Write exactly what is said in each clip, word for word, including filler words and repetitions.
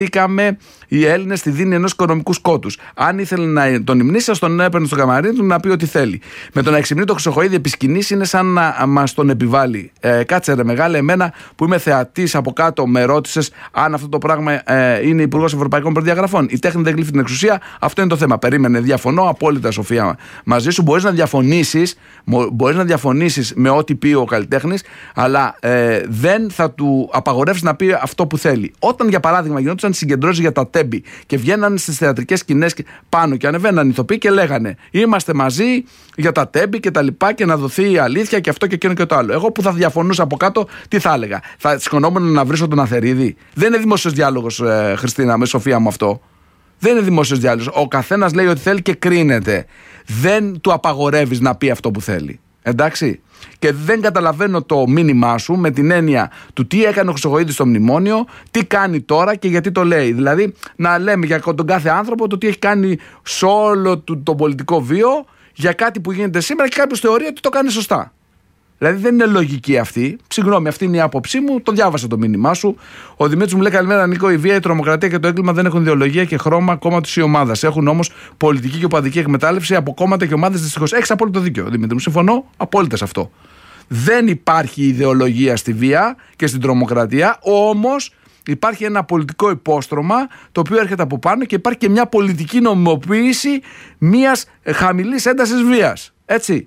οι Έλληνες στη δίνη ενός οικονομικού σκότους. Αν ήθελε να τον υμνήσει, τον έπαιρνε στο καμαρίνι του να πει ό,τι θέλει. Με το να εξυμνεί το Χρυσοχοΐδη επί σκηνής είναι σαν να μας τον επιβάλλει. Ε, κάτσε ρε μεγάλε, εμένα που είμαι θεατής από κάτω, με ρώτησες αν αυτό το πράγμα ε, είναι υπουργός Ευρωπαϊκών Προδιαγραφών. Η τέχνη δεν γλύφει την εξουσία, αυτό είναι το θέμα. Περίμενε, διαφωνώ απόλυτα, Σοφία, μαζί σου. Μπορείς να διαφωνήσεις, μπορείς να διαφωνήσεις με ό,τι πει ο καλλιτέχνης, αλλά ε, δεν θα του απαγορεύσει να πει αυτό που θέλει. Όταν, για παράδειγμα, γινόντουσαν συγκεντρώσεις για τα τέμπη και βγαίναν στις θεατρικές σκηνές πάνω και ανεβαίναν ηθοποιοί και λέγανε είμαστε μαζί για τα τέμπη και τα λοιπά και να δοθεί η αλήθεια και αυτό και εκείνο και το άλλο. Εγώ που θα διαφωνούσα από κάτω, τι θα έλεγα? Θα σηκωνόμουν να βρίσω τον Αθερίδη? Δεν είναι δημόσιος διάλογος, ε, Χριστίνα, με Σοφία μου αυτό. Δεν είναι δημόσιος διάλογος. Ο καθένας λέει ό,τι θέλει και κρίνεται. Δεν του απαγορεύεις να πει αυτό που θέλει. Εντάξει. Και δεν καταλαβαίνω το μήνυμά σου με την έννοια του τι έκανε ο Χρυσοχοΐδης στο μνημόνιο, τι κάνει τώρα και γιατί το λέει. Δηλαδή να λέμε για τον κάθε άνθρωπο το τι έχει κάνει σε όλο τον το πολιτικό βίο για κάτι που γίνεται σήμερα και κάποιος θεωρεί ότι το κάνει σωστά. Δηλαδή δεν είναι λογική αυτή. Συγγνώμη, αυτή είναι η άποψή μου. Το διάβασα το μήνυμά σου. Ο Δημήτρης μου λέει: καλημέρα, Νίκο. Η βία, η τρομοκρατία και το έγκλημα δεν έχουν ιδεολογία και χρώμα κόμματος ή ομάδας. Έχουν όμως πολιτική και οπαδική εκμετάλλευση από κόμματα και ομάδες. Δυστυχώς. Έχεις απόλυτο δίκιο, Δημήτρη μου. Συμφωνώ απόλυτα σε αυτό. Δεν υπάρχει ιδεολογία στη βία και στην τρομοκρατία. Όμως υπάρχει ένα πολιτικό υπόστρωμα το οποίο έρχεται από πάνω και υπάρχει και μια πολιτική νομιμοποίηση μιας χαμηλής έντασης βίας. Έτσι.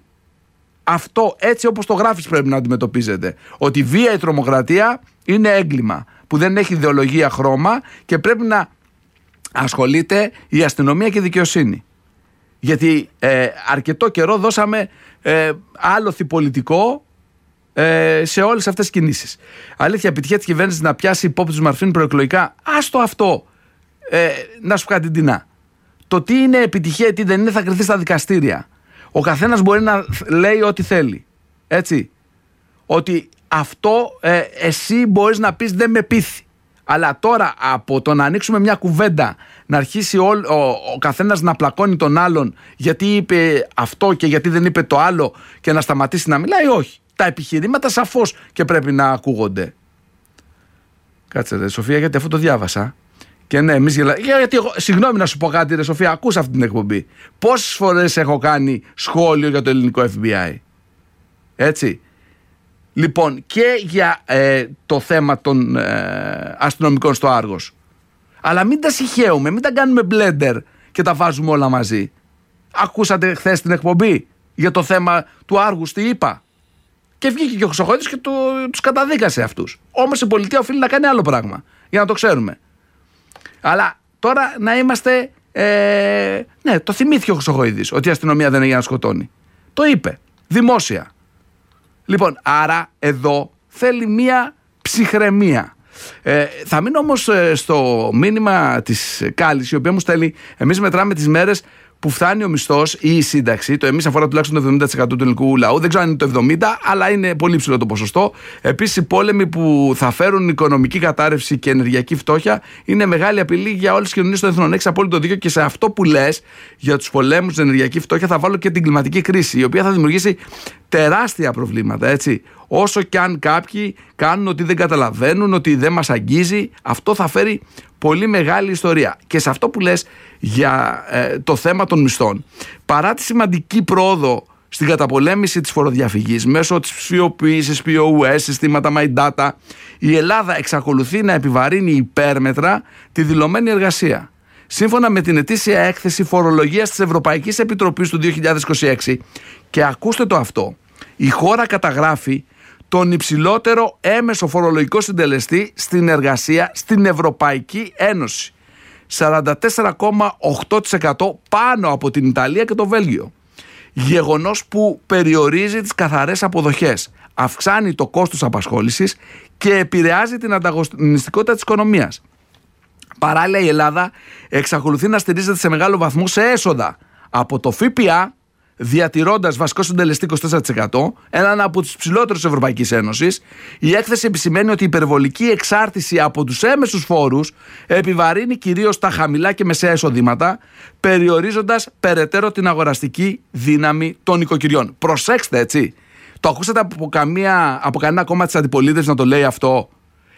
Αυτό έτσι όπως το γράφεις πρέπει να αντιμετωπίζεται. Ότι η βία, η τρομοκρατία είναι έγκλημα που δεν έχει ιδεολογία, χρώμα και πρέπει να ασχολείται η αστυνομία και η δικαιοσύνη. Γιατί ε, αρκετό καιρό δώσαμε ε, άλοθη πολιτικό ε, σε όλες αυτές τις κινήσεις. Αλήθεια, επιτυχία της κυβέρνησης να πιάσει υπόψη του Μαρφίν προεκλογικά. Άστο αυτό. Ε, να σου κάτι τινά. Το τι είναι επιτυχία ή τι δεν είναι θα κριθεί στα δικαστήρια. Ο καθένας μπορεί να λέει ό,τι θέλει. Έτσι. Ότι αυτό ε, εσύ μπορείς να πεις δεν με πείθει. Αλλά τώρα από το να ανοίξουμε μια κουβέντα, να αρχίσει ο, ο, ο καθένας να πλακώνει τον άλλον γιατί είπε αυτό και γιατί δεν είπε το άλλο και να σταματήσει να μιλάει, όχι. Τα επιχειρήματα σαφώς και πρέπει να ακούγονται. Κάτσε ρε Σοφία, γιατί αυτό το διάβασα. Και ναι, εμείς γελάμε. Γιατί εγώ, συγγνώμη να σου πω κάτι, ρε Σοφία, ακούς αυτή την εκπομπή. Πόσες φορές έχω κάνει σχόλιο για το ελληνικό εφ μπι άι. Έτσι. Λοιπόν, και για ε, το θέμα των ε, αστυνομικών στο Άργος. Αλλά μην τα συχαίουμε, μην τα κάνουμε blender και τα βάζουμε όλα μαζί. Ακούσατε χθες την εκπομπή για το θέμα του Άργους, τι είπα? Και βγήκε και ο Χρυσοχοΐδης και το, τους καταδίκασε αυτούς. Όμως η πολιτεία οφείλει να κάνει άλλο πράγμα, για να το ξέρουμε. Αλλά τώρα να είμαστε... Ε, ναι, το θυμήθηκε ο Χρυσοχοΐδης ότι η αστυνομία δεν είναι για να σκοτώνει. Το είπε, δημόσια. Λοιπόν, άρα εδώ θέλει μία ψυχραιμία. Ε, θα μείνω όμως ε, στο μήνυμα της Κάλλης, η οποία μου στέλνει: εμείς μετράμε τις μέρες που φτάνει ο μισθός ή η σύνταξη. Το εμείς αφορά τουλάχιστον το εβδομήντα τοις εκατό του ελληνικού λαού. Δεν ξέρω αν είναι το εβδομήντα τοις εκατό, αλλά είναι πολύ ψηλό το ποσοστό. Επίσης, οι πόλεμοι που θα φέρουν οικονομική κατάρρευση και ενεργειακή φτώχεια είναι μεγάλη απειλή για όλες τις κοινωνίες των εθνών. Έχεις απόλυτο δίκιο και σε αυτό που λες για τους πολέμους, την ενεργειακή φτώχεια, θα βάλω και την κλιματική κρίση, η οποία θα δημιουργήσει τεράστια προβλήματα, έτσι. Όσο κι αν κάποιοι κάνουν ότι δεν καταλαβαίνουν, ότι δεν μας αγγίζει, αυτό θα φέρει πολύ μεγάλη ιστορία. Και σε αυτό που λες για ε, το θέμα των μισθών, παρά τη σημαντική πρόοδο στην καταπολέμηση της φοροδιαφυγής μέσω της ψηφιοποίησης, πι ο ες, συστήματα My Data, η Ελλάδα εξακολουθεί να επιβαρύνει υπέρμετρα τη δηλωμένη εργασία. Σύμφωνα με την ετήσια έκθεση φορολογίας της Ευρωπαϊκής Επιτροπής του δύο χιλιάδες είκοσι έξι, και ακούστε το αυτό, η χώρα καταγράφει τον υψηλότερο έμεσο φορολογικό συντελεστή στην εργασία στην Ευρωπαϊκή Ένωση. σαράντα τέσσερα κόμμα οκτώ τοις εκατό πάνω από την Ιταλία και το Βέλγιο. Γεγονός που περιορίζει τις καθαρές αποδοχές, αυξάνει το κόστος απασχόλησης και επηρεάζει την ανταγωνιστικότητα της οικονομίας. Παράλληλα, η Ελλάδα εξακολουθεί να στηρίζεται σε μεγάλο βαθμό σε έσοδα από το ΦΠΑ, διατηρώντας βασικό συντελεστή είκοσι τέσσερα τοις εκατό, έναν από τους ψηλότερους της Ευρωπαϊκής Ένωσης. Η έκθεση επισημαίνει ότι η υπερβολική εξάρτηση από τους έμεσους φόρους επιβαρύνει κυρίως τα χαμηλά και μεσαία εισοδήματα, περιορίζοντας περαιτέρω την αγοραστική δύναμη των οικοκυριών. Προσέξτε, έτσι. Το ακούσατε από, καμία, από κανένα κόμμα της αντιπολίτευσης να το λέει αυτό?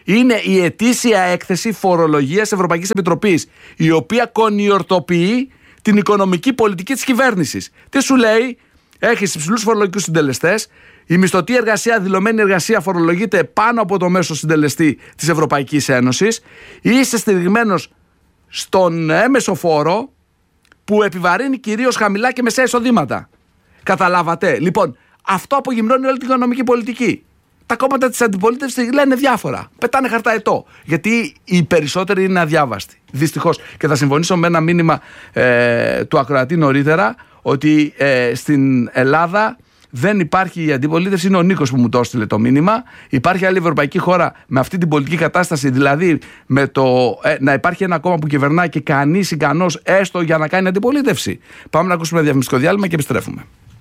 Είναι η ετήσια έκθεση φορολογίας Ευρωπαϊκής Επιτροπής, η οποία κονιορτοποιεί την οικονομική πολιτική της κυβέρνησης. Τι σου λέει? Έχεις υψηλούς φορολογικούς συντελεστές. Η μισθωτή εργασία, δηλωμένη εργασία, φορολογείται πάνω από το μέσο συντελεστή της Ευρωπαϊκής Ένωσης. Είσαι στηριγμένος στον έμεσο φόρο που επιβαρύνει κυρίως χαμηλά και μεσαία εισοδήματα. Καταλάβατε? Λοιπόν, αυτό απογυμνώνει όλη την οικονομική πολιτική. Τα κόμματα της αντιπολίτευσης λένε διάφορα. Πετάνε χαρταετό. Γιατί οι περισσότεροι είναι αδιάβαστοι. Δυστυχώς. Και θα συμφωνήσω με ένα μήνυμα ε, του ακροατή νωρίτερα, ότι ε, στην Ελλάδα δεν υπάρχει η αντιπολίτευση. Είναι ο Νίκος που μου το έστειλε το μήνυμα. Υπάρχει άλλη ευρωπαϊκή χώρα με αυτή την πολιτική κατάσταση, δηλαδή με το, ε, να υπάρχει ένα κόμμα που κυβερνάει και κανείς ικανός έστω για να κάνει αντιπολίτευση? Πάμε να ακούσουμε ένα διαφημιστικό διάλειμμα και επιστρέφουμε.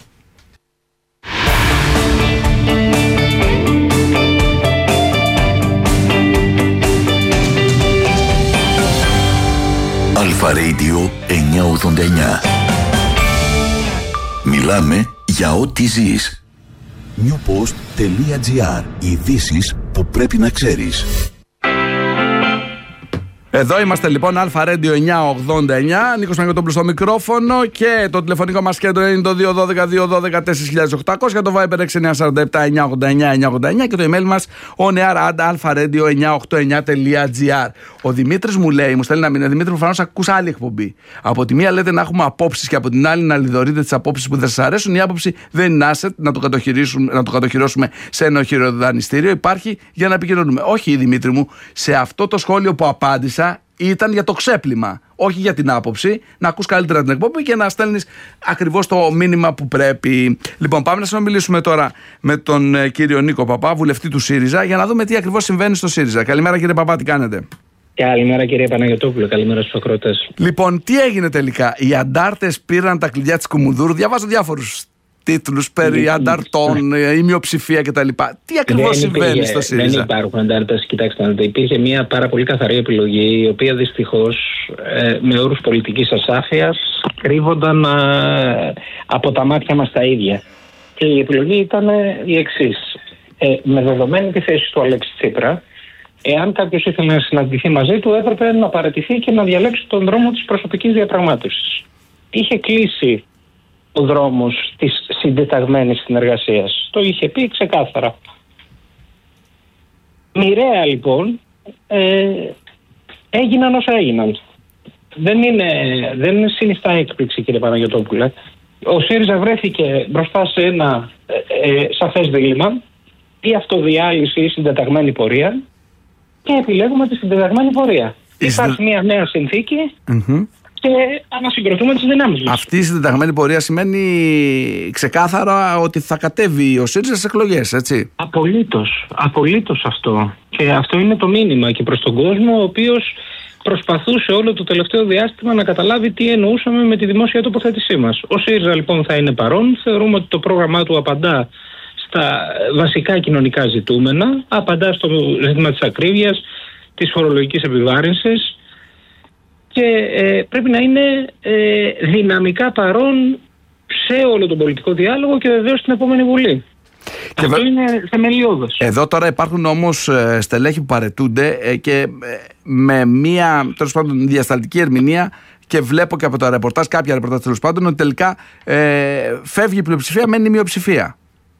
Αλφα Radio εννιακόσια ογδόντα εννιά. Μιλάμε για ό,τι ζεις. newpost.gr. Ειδήσεις που πρέπει να ξέρεις. Εδώ είμαστε λοιπόν, Αλφα Radio εννιακόσια ογδόντα εννιά. Νίκος Παναγιωτόπουλος στο μικρόφωνο και το τηλεφωνικό μας κέντρο είναι το δύο ένα δύο δύο ένα δύο τέσσερα οκτώ μηδέν μηδέν. Το Viber έξι εννιά τέσσερα επτά εννιακόσια ογδόντα εννιά εννιακόσια ογδόντα εννιά και το email μας oneair at alpharadio εννιακόσια ογδόντα εννιά τελεία gr. Ο Δημήτρης μου λέει, μου στέλνει ένα μήνυμα: Δημήτρη, προφανώς ακούς άλλη εκπομπή. Από τη μία λέτε να έχουμε απόψεις και από την άλλη να λιδωρείτε τις απόψεις που δεν σας αρέσουν. Η άποψη δεν είναι asset να το, να το κατοχυρώσουμε σε ένα οχυροδανιστήριο. Υπάρχει για να επικοινωνούμε. Όχι, Δημήτρη μου, σε αυτό το σχόλιο που απάντησα ήταν για το ξέπλυμα, όχι για την άποψη. Να ακούς καλύτερα την εκπομπή και να στέλνεις ακριβώς το μήνυμα που πρέπει. Λοιπόν, πάμε να συνομιλήσουμε τώρα με τον ε, κύριο Νίκο Παπά, βουλευτή του ΣΥΡΙΖΑ, για να δούμε τι ακριβώς συμβαίνει στο ΣΥΡΙΖΑ. Καλημέρα, κύριε Παπά, τι κάνετε? Καλημέρα, κύριε Παναγιωτόπουλο, καλημέρα στους ακροατές. Λοιπόν, τι έγινε τελικά? Οι αντάρτες πήραν τα κλειδιά της Κουμουνδούρου. Διαβάζω διάφορους τίτλους περί ανταρτών, η μειοψηφία κτλ. Τι ακριβώς συμβαίνει υπήρχε, στο ΣΥΡΙΖΑ? Δεν υπάρχουν αντάρτες. Κοιτάξτε, υπήρχε μια πάρα πολύ καθαρή επιλογή, η οποία δυστυχώς ε, με όρους πολιτικής ασάφειας κρύβονταν ε, από τα μάτια μας τα ίδια. Και η επιλογή ήταν η εξής. Ε, με δεδομένη τη θέση του Αλέξη Τσίπρα, εάν κάποιος ήθελε να συναντηθεί μαζί του, έπρεπε να παραιτηθεί και να διαλέξει τον δρόμο της προσωπικής διαπραγμάτευσης. Είχε κλείσει ο δρόμος της συντεταγμένης συνεργασίας. Το είχε πει ξεκάθαρα. Μοιραία λοιπόν ε, έγιναν όσα έγιναν. Δεν, είναι, δεν συνιστά έκπληξη, κύριε Παναγιωτόπουλε. Ο ΣΥΡΙΖΑ βρέθηκε μπροστά σε ένα ε, ε, σαφές δίλημμα, ή αυτοδιάλυση ή συντεταγμένη πορεία, και επιλέγουμε τη συντεταγμένη πορεία. Υπάρχει μια νέα συνθήκη mm-hmm. και ανασυγκροτούμε τις δυνάμεις μας. Αυτή η συντεταγμένη πορεία σημαίνει ξεκάθαρα ότι θα κατέβει ο ΣΥΡΙΖΑ στις εκλογές, έτσι? Απολύτως, απολύτως αυτό. Και αυτό είναι το μήνυμα και προς τον κόσμο, ο οποίος προσπαθούσε όλο το τελευταίο διάστημα να καταλάβει τι εννοούσαμε με τη δημόσια τοποθέτησή μας. Ο ΣΥΡΙΖΑ λοιπόν θα είναι παρόν. Θεωρούμε ότι το πρόγραμμά του απαντά στα βασικά κοινωνικά ζητούμενα, απαντά στο ζήτημα της ακρίβειας, της φορολογικής επιβάρυνσης, και ε, πρέπει να είναι ε, δυναμικά παρόν σε όλο τον πολιτικό διάλογο και βεβαίως στην επόμενη Βουλή. Και αυτό βε... είναι θεμελιώδες. Εδώ τώρα υπάρχουν όμως ε, στελέχη που παρετούνται ε, και ε, με μια τέλος πάντων διασταλτική ερμηνεία, και βλέπω και από τα ρεπορτάζ, κάποια ρεπορτάζ τέλος πάντων, ότι τελικά ε, φεύγει η πλειοψηφία, μένει η μειοψηφία.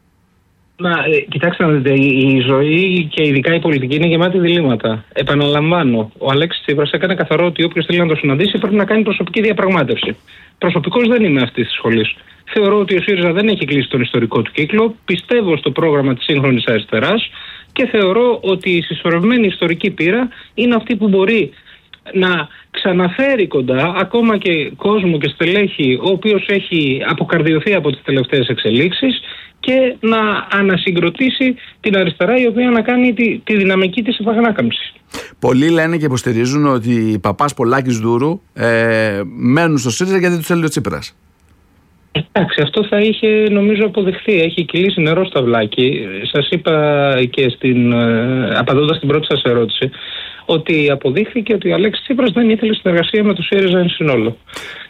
Μα, ε, κοιτάξτε να δείτε, η ζωή και ειδικά η πολιτική είναι γεμάτη διλήμματα. Επαναλαμβάνω, ο Αλέξης Τσίπρας έκανε καθαρό ότι όποιος θέλει να το συναντήσει πρέπει να κάνει προσωπική διαπραγμάτευση. Προσωπικός δεν είμαι αυτής της σχολής. Θεωρώ ότι ο ΣΥΡΙΖΑ δεν έχει κλείσει τον ιστορικό του κύκλο. Πιστεύω στο πρόγραμμα της σύγχρονης αριστεράς και θεωρώ ότι η συσσωρευμένη ιστορική πείρα είναι αυτή που μπορεί να ξαναφέρει κοντά ακόμα και κόσμο και στελέχη ο οποίος έχει αποκαρδιωθεί από τις τελευταίες εξελίξεις, και να ανασυγκροτήσει την αριστερά, η οποία να κάνει τη, τη δυναμική της επαγανάκαμψη. Πολλοί λένε και υποστηρίζουν ότι οι Παπάς, Πολάκης, Δούρου ε, μένουν στο ΣΥΡΙΖΑ γιατί τους θέλει ο Τσίπρας. Εντάξει, αυτό θα είχε νομίζω αποδειχθεί. Έχει κυλήσει νερό στα βλάκι. Σας είπα και στην, απαντώντας την πρώτη σας ερώτηση, ότι αποδείχθηκε ότι ο Αλέξης Τσίπρας δεν ήθελε συνεργασία με το ΣΥΡΙΖΑ εν συνόλο.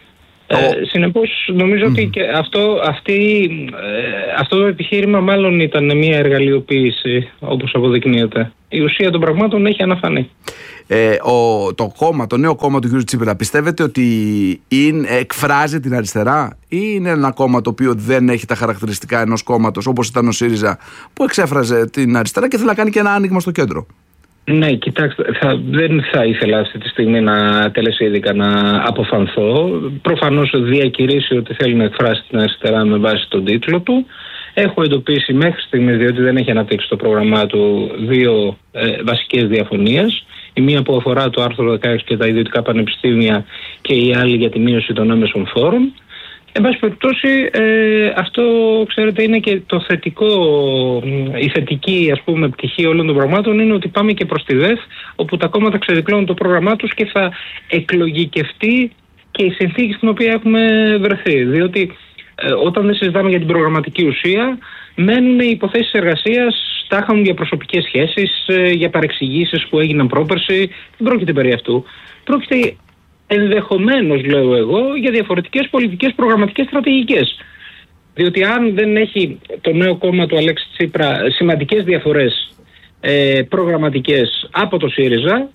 Ε, συνεπώς νομίζω mm. ότι και αυτό, αυτή, ε, αυτό το επιχείρημα μάλλον ήταν μια εργαλειοποίηση, όπως αποδεικνύεται. Η ουσία των πραγμάτων έχει αναφανεί. Ε, ο, το κόμμα, το νέο κόμμα του κ. Τσίπρα, πιστεύετε ότι είναι, εκφράζει την αριστερά ή είναι ένα κόμμα το οποίο δεν έχει τα χαρακτηριστικά ενός κόμματος όπως ήταν ο ΣΥΡΙΖΑ που εξέφραζε την αριστερά και θέλει να κάνει και ένα άνοιγμα στο κέντρο? Ναι, κοιτάξτε, θα, δεν θα ήθελα αυτή τη στιγμή να τελεσίδικα να αποφανθώ. Προφανώς διακηρύσει ότι θέλει να εκφράσει την αριστερά με βάση τον τίτλο του. Έχω εντοπίσει μέχρι στιγμής, διότι δεν έχει αναπτύξει το πρόγραμμά του, δύο ε, βασικές διαφωνίες. Η μία που αφορά το άρθρο δεκαέξι και τα ιδιωτικά πανεπιστήμια και η άλλη για τη μείωση των έμεσων φόρων. Εν πάση περιπτώσει, ε, αυτό ξέρετε είναι και το θετικό, η θετική ας πούμε πτυχή όλων των πραγμάτων είναι ότι πάμε και προς τη ΔΕΘ, όπου τα κόμματα ξεδιπλώνουν το πρόγραμμά τους και θα εκλογικευτεί και η συνθήκη στην οποία έχουμε βρεθεί. Διότι ε, όταν δεν συζητάμε για την προγραμματική ουσία, μένουν οι υποθέσεις εργασίας, τάχα για προσωπικές σχέσεις, ε, για παρεξηγήσεις που έγιναν πρόπερση. Δεν πρόκειται περί αυτού. Πρόκειται ενδεχομένως, λέω εγώ, για διαφορετικές πολιτικές προγραμματικές στρατηγικές. Διότι αν δεν έχει το νέο κόμμα του Αλέξη Τσίπρα σημαντικές διαφορές ε, προγραμματικές από το ΣΥΡΙΖΑ,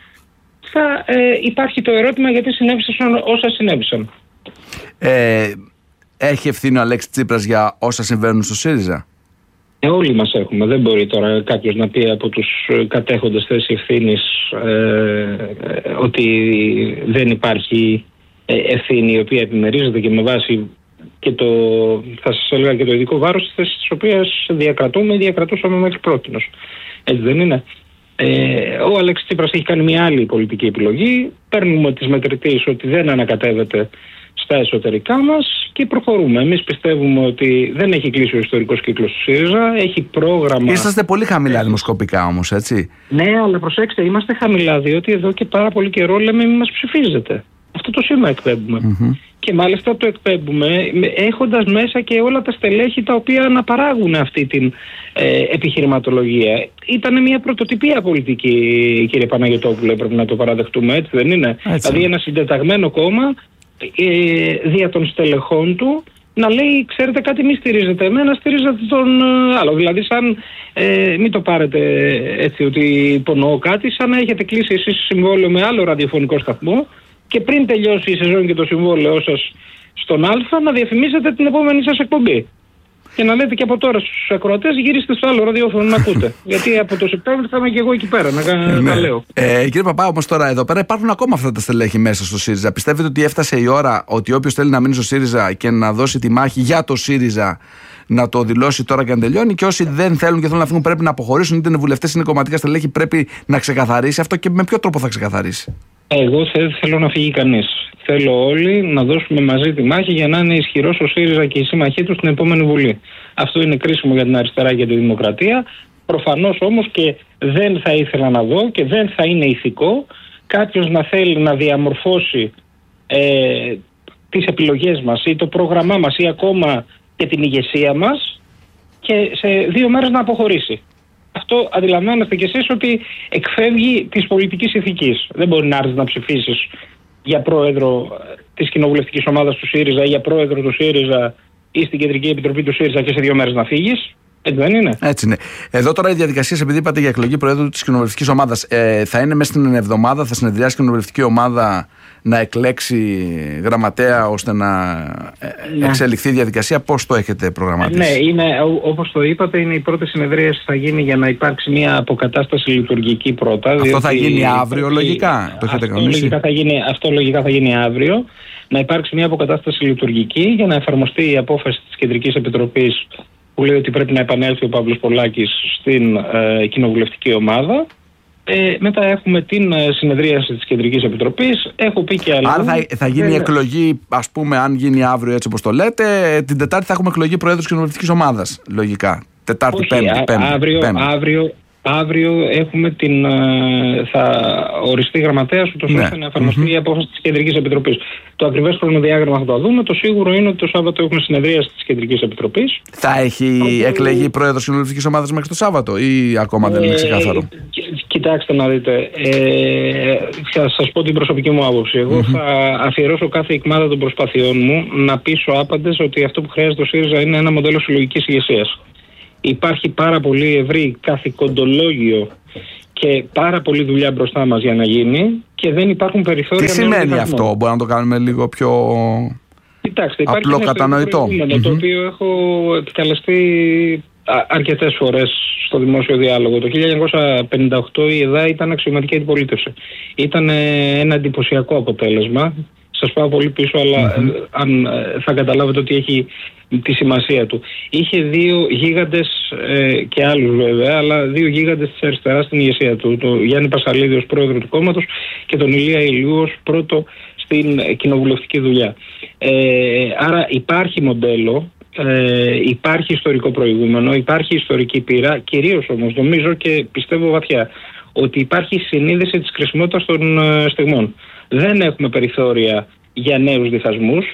θα ε, υπάρχει το ερώτημα γιατί συνέβησαν όσα συνέβησαν. Ε, έχει ευθύνη ο Αλέξη Τσίπρας για όσα συμβαίνουν στο ΣΥΡΙΖΑ? Ε, όλοι μας έχουμε. Δεν μπορεί τώρα κάποιος να πει από τους κατέχοντες θέση ευθύνης ε, ότι δεν υπάρχει ευθύνη η οποία επιμερίζεται και με βάση και το, θα σας έλεγα και το ειδικό βάρος της θέσης της οποίας διακρατούμε ή διακρατούσαμε μέχρι πρότινος. Έτσι δεν είναι? Ε, ο Αλέξης Τσίπρας έχει κάνει μια άλλη πολιτική επιλογή. Παίρνουμε τις μετρητήσεις ότι δεν ανακατεύεται στα εσωτερικά μας και προχωρούμε. Εμείς πιστεύουμε ότι δεν έχει κλείσει ο ιστορικός κύκλος του ΣΥΡΙΖΑ, έχει πρόγραμμα. Είσαστε πολύ χαμηλά δημοσκοπικά όμως, έτσι? Ναι, αλλά προσέξτε, είμαστε χαμηλά διότι εδώ και πάρα πολύ καιρό λέμε μη μας ψηφίζετε. Αυτό το σήμα εκπέμπουμε. Mm-hmm. Και μάλιστα το εκπέμπουμε έχοντας μέσα και όλα τα στελέχη τα οποία αναπαράγουν αυτή την ε, επιχειρηματολογία. Ήταν μια πρωτοτυπία πολιτική, κύριε Παναγιωτόπουλε, πρέπει να το παραδεχτούμε, έτσι δεν είναι? Έτσι. Δηλαδή ένα συντεταγμένο κόμμα ε, δια των στελεχών του να λέει, ξέρετε κάτι, μη στηρίζετε εμένα, στηρίζετε τον άλλο. Δηλαδή σαν, ε, μην το πάρετε έτσι ότι υπονοώ κάτι, σαν να έχετε κλείσει εσείς συμβόλαιο με άλλο ραδιοφωνικό σταθμό και πριν τελειώσει η σεζόν και το συμβόλαιό σας στον Α, να διαφημίσετε την επόμενη σας εκπομπή. Και να λέτε και από τώρα στους ακροατές, γυρίστε στο άλλο ραδιόφωνο να ακούτε. Γιατί από το Σεπτέμβριο θα είμαι και εγώ εκεί πέρα, να ναι. τα λέω. Ε, κύριε Παπά, όμως τώρα εδώ πέρα υπάρχουν ακόμα αυτά τα στελέχη μέσα στο ΣΥΡΙΖΑ. Πιστεύετε ότι έφτασε η ώρα ότι όποιος θέλει να μείνει στο ΣΥΡΙΖΑ και να δώσει τη μάχη για το ΣΥΡΙΖΑ να το δηλώσει τώρα και να τελειώνει, και όσοι δεν θέλουν και θέλουν να φύγουν πρέπει να αποχωρήσουν, είτε είναι βουλευτές είτε είναι κομματικά στελέχη, πρέπει να ξεκαθαρίσει αυτό? Και με ποιο τρόπο θα ξεκαθαρίσει? Εγώ δεν θέλω να φύγει κανείς. Θέλω όλοι να δώσουμε μαζί τη μάχη για να είναι ισχυρός ο ΣΥΡΙΖΑ και η σύμμαχοί του στην επόμενη Βουλή. Αυτό είναι κρίσιμο για την αριστερά και τη δημοκρατία. Προφανώς όμως και δεν θα ήθελα να δω και δεν θα είναι ηθικό κάποιος να θέλει να διαμορφώσει ε, τις επιλογές μας ή το πρόγραμμά μας ή ακόμα και την ηγεσία μας και σε δύο μέρες να αποχωρήσει. Αυτό αντιλαμβάνεστε κι εσείς ότι εκφεύγει της πολιτικής ηθικής. Δεν μπορεί να έρθεις να ψηφίσεις για πρόεδρο της κοινοβουλευτικής ομάδας του ΣΥΡΙΖΑ ή για πρόεδρο του ΣΥΡΙΖΑ ή στην Κεντρική Επιτροπή του ΣΥΡΙΖΑ και σε δύο μέρες να φύγεις. Έτσι δεν είναι? Έτσι είναι. Εδώ τώρα οι διαδικασίες, επειδή είπατε για εκλογή πρόεδρου της κοινοβουλευτικής ομάδας, ε, θα είναι μέσα στην εβδομάδα, θα συνεδριάσει η κοινοβουλευτική ομάδα να εκλέξει γραμματέα ώστε να ναι. εξελιχθεί η διαδικασία? Πώς το έχετε προγραμματίσει? Ναι, είναι, όπως το είπατε, είναι η πρώτη συνεδρία θα γίνει για να υπάρξει μια αποκατάσταση λειτουργική πρώτα. Αυτό διότι θα γίνει αύριο υπάρχει, λογικά? Το έχετε αυτό, λογικά θα γίνει, αυτό λογικά θα γίνει αύριο. Να υπάρξει μια αποκατάσταση λειτουργική για να εφαρμοστεί η απόφαση της Κεντρικής Επιτροπής που λέει ότι πρέπει να επανέλθει ο Παύλος Πολάκης στην ε, κοινοβουλευτική ομάδα. Ε, μετά έχουμε την ε, συνεδρίαση της Κεντρικής Επιτροπής. Έχω πει και αλλού. Άρα θα, θα γίνει η εκλογή, ας πούμε, αν γίνει αύριο έτσι όπως το λέτε, την Τετάρτη θα έχουμε εκλογή Προέδρου της Κοινοβουλευτικής Ομάδας. Λογικά. Τετάρτη, Όχι, Πέμπτη. α, πέμπτη, αύριο, πέμπτη. αύριο, Αύριο έχουμε την, θα οριστεί γραμματέας ούτως ναι. ώστε να εφαρμοστεί mm-hmm. η απόφαση της Κεντρικής Επιτροπής. Το ακριβές χρονοδιάγραμμα θα το δούμε. Το σίγουρο είναι ότι το Σάββατο έχουμε συνεδρίαση της Κεντρικής Επιτροπής. Θα έχει Οπότε... εκλεγεί πρόεδρος κοινοβουλευτικής ομάδας μέχρι το Σάββατο ή ακόμα δεν είναι ξεκάθαρο? Ε, κοιτάξτε να δείτε. Ε, θα σας πω την προσωπική μου άποψη. Εγώ mm-hmm. θα αφιερώσω κάθε ικμάδα των προσπαθειών μου να πείσω άπαντες ότι αυτό που χρειάζεται ο ΣΥΡΙΖΑ είναι ένα μοντέλο συλλογικής ηγεσίας. Υπάρχει πάρα πολύ ευρύ καθηκοντολόγιο και πάρα πολλή δουλειά μπροστά μας για να γίνει και δεν υπάρχουν περιθώρια. Τι σημαίνει αυτό, μπορεί να το κάνουμε λίγο πιο Κοιτάξτε, απλό κατανοητό? Mm-hmm. Το οποίο έχω επικαλεστεί αρκετές φορές στο δημόσιο διάλογο. Το χίλια εννιακόσια πενήντα οκτώ η ΕΔΑ ήταν αξιωματική αντιπολίτευση. Ήταν ένα εντυπωσιακό αποτέλεσμα. Σας πάω πολύ πίσω, αλλά mm-hmm. αν θα καταλάβετε ότι έχει τη σημασία του. Είχε δύο γίγαντες ε, και άλλους βέβαια, αλλά δύο γίγαντες της αριστεράς στην ηγεσία του. Τον Γιάννη Πασαλίδη ως πρόεδρο του κόμματος και τον Ηλία Ηλιού ως πρώτο στην κοινοβουλευτική δουλειά. Ε, άρα υπάρχει μοντέλο, ε, υπάρχει ιστορικό προηγούμενο, υπάρχει ιστορική πείρα, κυρίως όμως νομίζω και πιστεύω βαθιά ότι υπάρχει συνείδηση της κρισιμότητας των ε, στιγμών. Δεν έχουμε περιθώρια για νέους διχασμούς.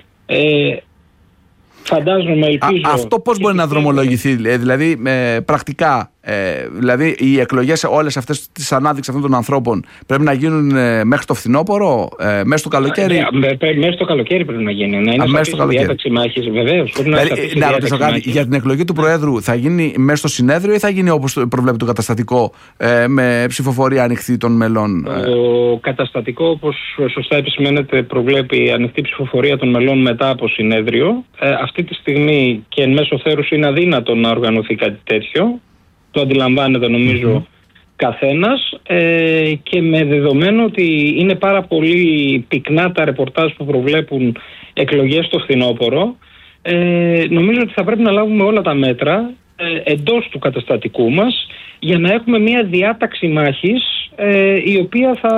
Ε, φαντάζομαι, ελπίζω... Α, αυτό πώς μπορεί να δρομολογηθεί, δηλαδή ε, πρακτικά, ε, δηλαδή οι εκλογές όλες αυτές τις ανάδειξης αυτών των ανθρώπων πρέπει να γίνουν ε, μέχρι το φθινόπωρο, ε, μέσα στο καλοκαίρι? Α, με, με, μέσα στο καλοκαίρι πρέπει να γίνει. Να είναι μέσα στο διάταξη μάχης, βεβαίως. Δηλαδή, να ρωτήσω κάτι, για την εκλογή του Προέδρου θα γίνει μέσα στο συνέδριο ή θα γίνει όπως προβλέπει το καταστατικό, ε, με ψηφοφορία ανοιχτή των μελών? Το καταστατικό, όπως σωστά επισημαίνεται, προβλέπει ανοιχτή ψηφοφορία των μελών μετά από συνέδριο. Ε, αυτή τη στιγμή και εν μέσω θέρους είναι αδύνατο να οργανωθεί κάτι τέτοιο. Το αντιλαμβάνεται νομίζω mm-hmm. καθένας ε, και με δεδομένο ότι είναι πάρα πολύ πυκνά τα ρεπορτάζ που προβλέπουν εκλογές στο φθινόπωρο, ε, νομίζω ότι θα πρέπει να λάβουμε όλα τα μέτρα ε, εντός του καταστατικού μας για να έχουμε μια διάταξη μάχης ε, η οποία θα,